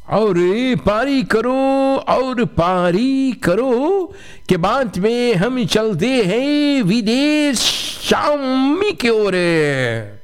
और पारी करो और पारी करो के बाद में हम चलते हैं विदेश शामी की ओर।